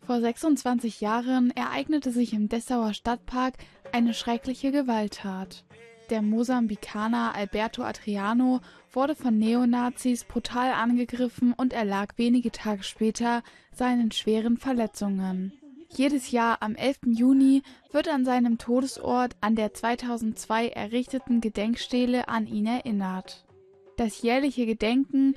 Vor 26 Jahren ereignete sich im Dessauer Stadtpark eine schreckliche Gewalttat. Der Mosambikaner Alberto Adriano wurde von Neonazis brutal angegriffen und erlag wenige Tage später seinen schweren Verletzungen. Jedes Jahr am 11. Juni wird an seinem Todesort an der 2002 errichteten Gedenkstele an ihn erinnert. Das jährliche Gedenken